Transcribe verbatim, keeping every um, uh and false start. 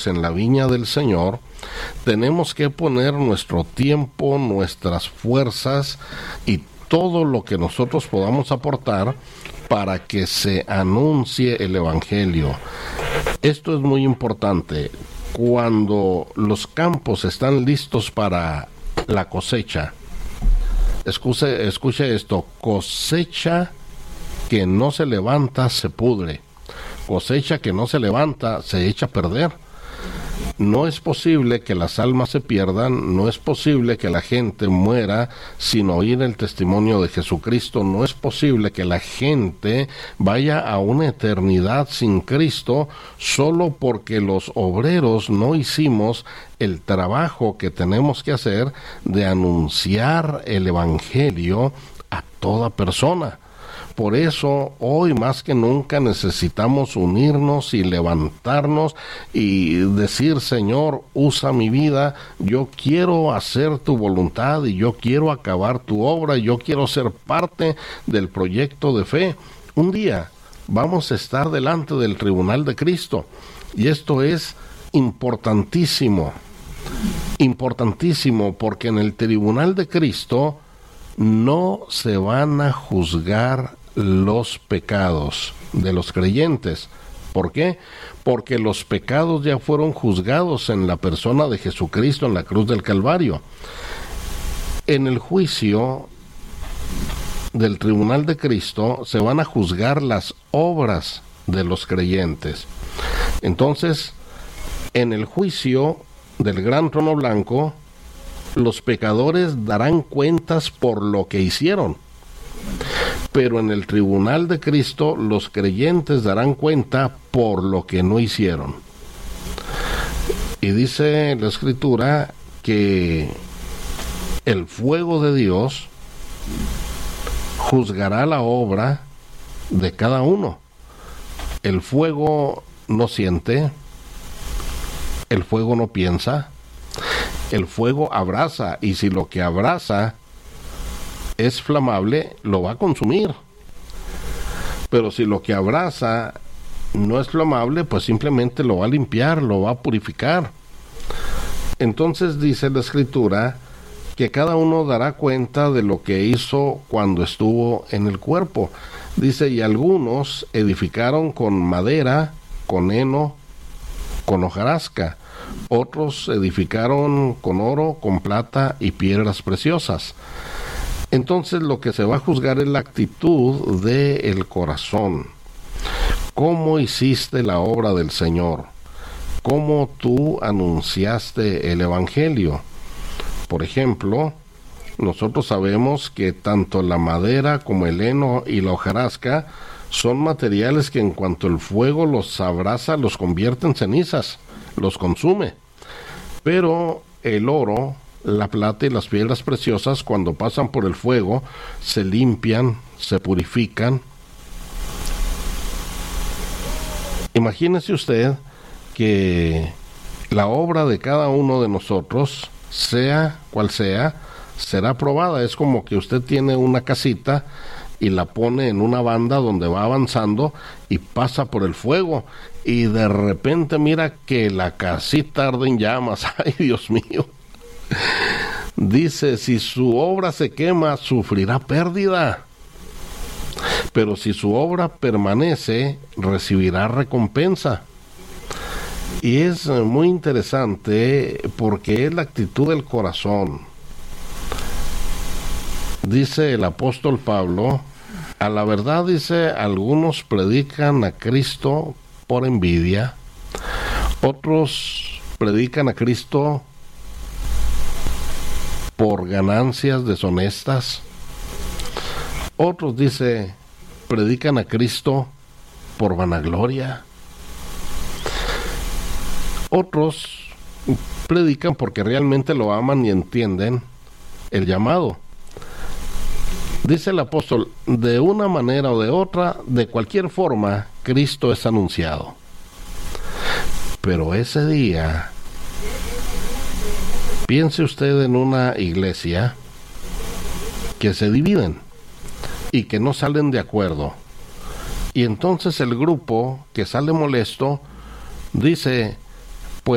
en la viña del Señor, tenemos que poner nuestro tiempo, nuestras fuerzas y todo lo que nosotros podamos aportar para que se anuncie el Evangelio. Esto es muy importante. Cuando los campos están listos para la cosecha, escuche, escuche esto, cosecha que no se levanta se pudre, cosecha que no se levanta se echa a perder. No es posible que las almas se pierdan, no es posible que la gente muera sin oír el testimonio de Jesucristo, no es posible que la gente vaya a una eternidad sin Cristo solo porque los obreros no hicimos el trabajo que tenemos que hacer de anunciar el Evangelio a toda persona. Por eso, hoy más que nunca necesitamos unirnos y levantarnos y decir, Señor, usa mi vida, yo quiero hacer tu voluntad y yo quiero acabar tu obra, yo quiero ser parte del proyecto de fe. Un día vamos a estar delante del tribunal de Cristo y esto es importantísimo, importantísimo porque en el tribunal de Cristo no se van a juzgar los pecados de los creyentes. ¿Por qué? Porque los pecados ya fueron juzgados en la persona de Jesucristo en la cruz del Calvario. En el juicio del tribunal de Cristo se van a juzgar las obras de los creyentes. Entonces, en el juicio del gran trono blanco, los pecadores darán cuentas por lo que hicieron. Pero en el tribunal de Cristo, los creyentes darán cuenta por lo que no hicieron. Y dice la Escritura que el fuego de Dios juzgará la obra de cada uno. El fuego no siente, el fuego no piensa, el fuego abraza, y si lo que abraza es flamable, lo va a consumir. Pero si lo que abraza no es flamable, pues simplemente lo va a limpiar, lo va a purificar. Entonces dice la Escritura que cada uno dará cuenta de lo que hizo cuando estuvo en el cuerpo. Dice, y algunos edificaron con madera, con heno, con hojarasca. Otros edificaron con oro, con plata y piedras preciosas. Entonces lo que se va a juzgar es la actitud del corazón. ¿Cómo hiciste la obra del Señor? ¿Cómo tú anunciaste el Evangelio? Por ejemplo, nosotros sabemos que tanto la madera como el heno y la hojarasca son materiales que en cuanto el fuego los abraza, los convierte en cenizas, los consume. Pero el oro, la plata y las piedras preciosas, cuando pasan por el fuego, se limpian, se purifican. Imagínese usted que la obra de cada uno de nosotros, sea cual sea, será probada. Es como que usted tiene una casita y la pone en una banda donde va avanzando y pasa por el fuego, y de repente mira que la casita arde en llamas. ¡Ay, Dios mío! Dice, si su obra se quema, sufrirá pérdida, pero si su obra permanece, recibirá recompensa. Y es muy interesante porque es la actitud del corazón. Dice el apóstol Pablo, a la verdad, dice, algunos predican a Cristo por envidia, otros predican a Cristo por ganancias deshonestas, otros, dice, predican a Cristo por vanagloria, otros predican porque realmente lo aman y entienden el llamado. Dice el apóstol, de una manera o de otra, de cualquier forma, Cristo es anunciado. Pero ese día, piense usted en una iglesia que se dividen y que no salen de acuerdo. Y entonces el grupo que sale molesto dice,